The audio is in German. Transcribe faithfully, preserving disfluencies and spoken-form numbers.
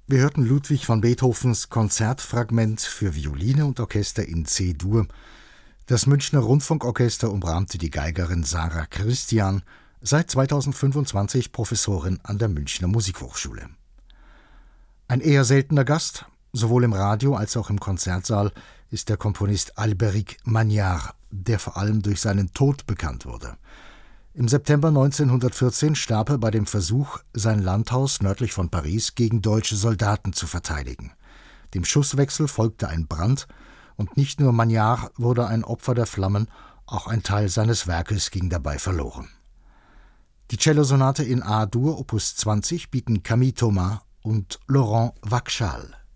Wir hörten Ludwig van Beethovens Konzertfragment für Violine und Orchester in C-Dur. Das Münchner Rundfunkorchester umrahmte die Geigerin Sarah Christian, seit zweitausendfünfundzwanzig Professorin an der Münchner Musikhochschule. Ein eher seltener Gast, sowohl im Radio als auch im Konzertsaal, ist der Komponist Albéric Magnard, der vor allem durch seinen Tod bekannt wurde. Im September neunzehnhundertvierzehn starb er bei dem Versuch, sein Landhaus nördlich von Paris gegen deutsche Soldaten zu verteidigen. Dem Schusswechsel folgte ein Brand, und nicht nur Magnard wurde ein Opfer der Flammen, auch ein Teil seines Werkes ging dabei verloren. Die Cellosonate in A-Dur Opus zwanzig bieten Camille Thomas und Laurent Wackschal.